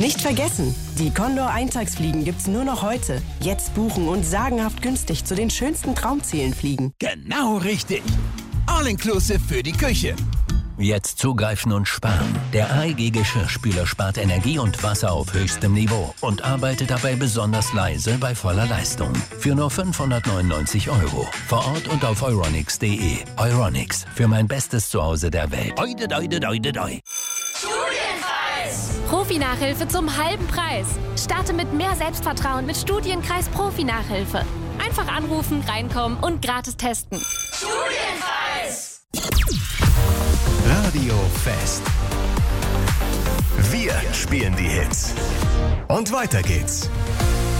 Nicht vergessen, die Condor Eintagsfliegen gibt's nur noch heute. Jetzt buchen und sagenhaft günstig zu den schönsten Traumzielen fliegen. Genau richtig. All-inclusive für die Küche. Jetzt zugreifen und sparen. Der AEG Geschirrspüler spart Energie und Wasser auf höchstem Niveau und arbeitet dabei besonders leise bei voller Leistung. Für nur 599 €. Vor Ort und auf euronics.de. Euronics, für mein bestes Zuhause der Welt. Oide, doide, doide, doi. Studienkreis! Profi-Nachhilfe zum halben Preis. Starte mit mehr Selbstvertrauen mit Studienkreis Profi-Nachhilfe. Einfach anrufen, reinkommen und gratis testen. Studienkreis! Radio Fest. Wir spielen die Hits. Und weiter geht's.